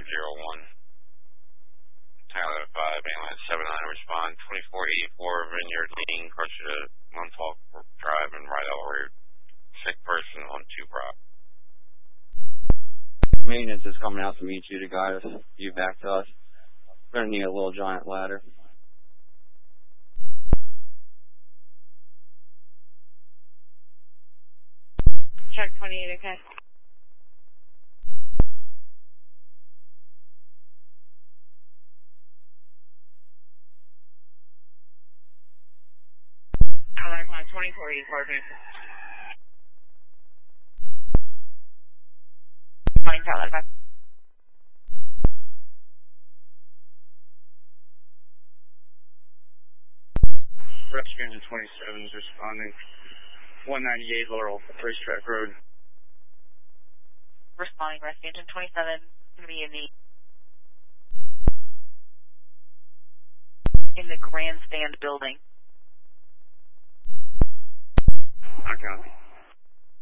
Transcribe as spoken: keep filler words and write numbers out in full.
five zero one. Tyler five, ambulance seven nine, respond twenty-four eighty-four Vineyard Lane, closer to Montauk Drive and Rydell Road. Sick person on two Brock. Maintenance is coming out to meet you to guide us, you back to us. We're going to need a little giant ladder. Check twenty-eight, okay. Alright, twenty-four eighty-four, okay. Morning, Charlotte, five. Rescue Engine twenty-seven is responding. one ninety-eight Laurel, Racetrack Road. Responding, Rescue Engine twenty-seven, going to be in the in the grandstand building. I copy.